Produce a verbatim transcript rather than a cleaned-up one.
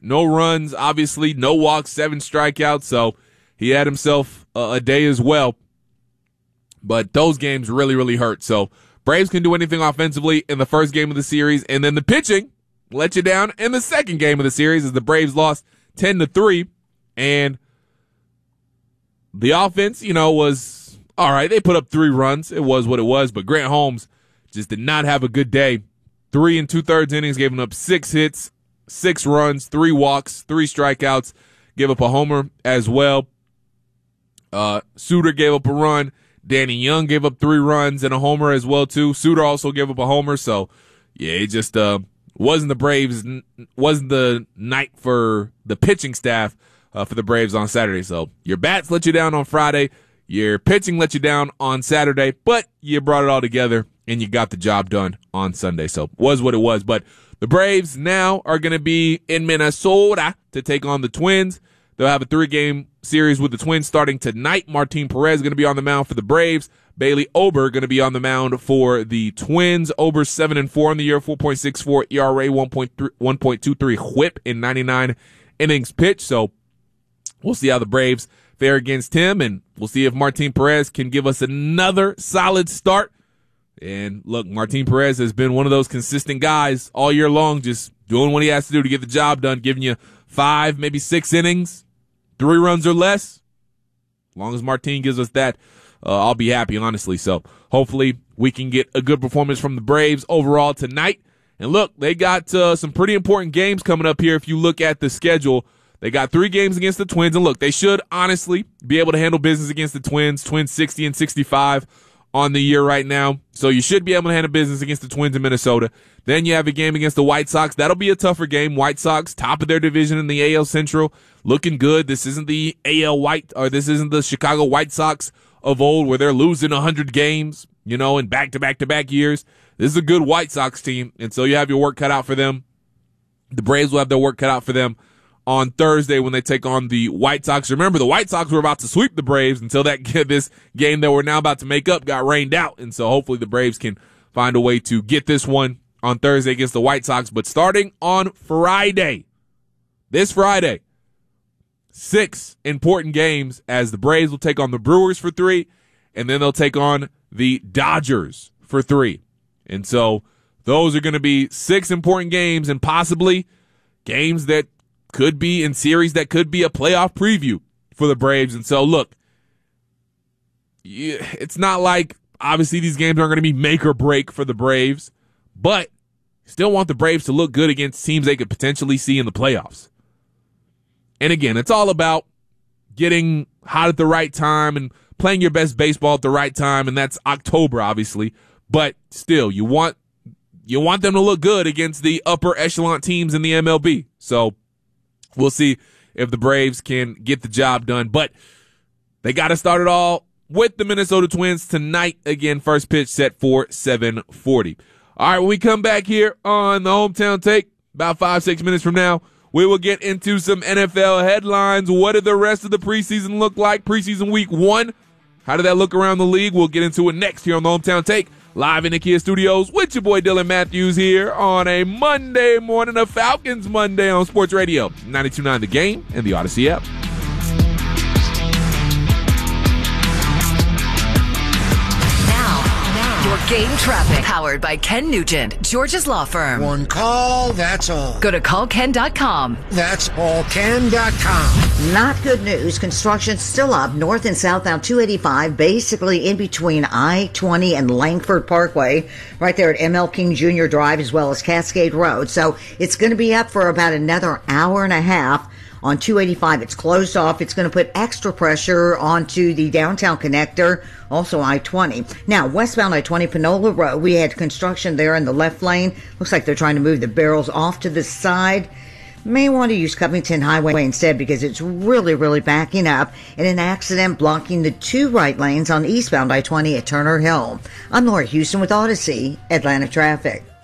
no runs, obviously, no walks, seven strikeouts. So he had himself a, a day as well. But those games really, really hurt. So Braves can do anything offensively in the first game of the series, and then the pitching let you down in the second game of the series as the Braves lost ten to three. And the offense, you know, was all right. They put up three runs. It was what it was. But Grant Holmes just did not have a good day. Three and two-thirds innings, gave up six hits, six runs, three walks, three strikeouts, gave up a homer as well. Uh, Suter gave up a run. Danny Young gave up three runs and a homer as well, too. Suter also gave up a homer. So, yeah, it just uh, wasn't the Braves, wasn't the night for the pitching staff uh, for the Braves on Saturday. So, your bats let you down on Friday. Your pitching let you down on Saturday. But you brought it all together, and you got the job done on Sunday. So, was what it was. But the Braves now are going to be in Minnesota to take on the Twins. They'll have a three-game series with the Twins starting tonight. Martin Perez going to be on the mound for the Braves. Bailey Ober going to be on the mound for the Twins. Ober seven and four on the year, four point six four E R A, one point two three whip in ninety-nine innings pitched. So we'll see how the Braves fare against him, and we'll see if Martin Perez can give us another solid start. And look, Martin Perez has been one of those consistent guys all year long, just doing what he has to do to get the job done, giving you five, maybe six innings, three runs or less. As long as Martin gives us that, uh, I'll be happy, honestly. So hopefully we can get a good performance from the Braves overall tonight. And look, they got uh, some pretty important games coming up here. If you look at the schedule, they got three games against the Twins. And look, they should honestly be able to handle business against the Twins. Twins sixty and sixty-five on the year right now. So you should be able to handle business against the Twins in Minnesota. Then you have a game against the White Sox. That'll be a tougher game. White Sox, top of their division in the A L Central, looking good. This isn't the A L White, or this isn't the Chicago White Sox of old where they're losing one hundred games, you know, in back-to-back-to-back years. This is a good White Sox team, and so you have your work cut out for them. The Braves will have their work cut out for them on Thursday when they take on the White Sox. Remember, the White Sox were about to sweep the Braves until that this game that we're now about to make up got rained out. And so hopefully the Braves can find a way to get this one on Thursday against the White Sox. But starting on Friday, this Friday, six important games as the Braves will take on the Brewers for three, and then they'll take on the Dodgers for three. And so those are going to be six important games, and possibly games that could be in series that could be a playoff preview for the Braves. And so, look, it's not like, obviously, these games aren't going to be make or break for the Braves, but still want the Braves to look good against teams they could potentially see in the playoffs. And again, it's all about getting hot at the right time and playing your best baseball at the right time, and that's October, obviously. But still, you want you want them to look good against the upper echelon teams in the M L B. So we'll see if the Braves can get the job done. But they got to start it all with the Minnesota Twins tonight. Again, first pitch set for seven forty. All right, when we come back here on the Hometown Take, about five, six minutes from now, we will get into some N F L headlines. What did the rest of the preseason look like? Preseason week one. How did that look around the league? We'll get into it next here on the Hometown Take. Live in the Kia Studios with your boy Dylan Matthews here on a Monday morning, a Falcons Monday on Sports Radio ninety-two point nine The Game and the Odyssey app. Your game traffic powered by Ken Nugent, George's law firm. One call, that's all. Go to call ken dot com. That's all ken dot com. Not good news. Construction's still up north and south out two eighty-five, basically in between I twenty and Langford Parkway, right there at M L King Junior Drive as well as Cascade Road. So it's going to be up for about another hour and a half. On two eighty-five, it's closed off. It's going to put extra pressure onto the downtown connector, also I twenty. Now, westbound I twenty, Panola Road, we had construction there in the left lane. Looks like they're trying to move the barrels off to the side. May want to use Covington Highway instead because it's really, really backing up. And an accident blocking the two right lanes on eastbound I twenty at Turner Hill. I'm Laura Houston with Odyssey, Atlanta Traffic.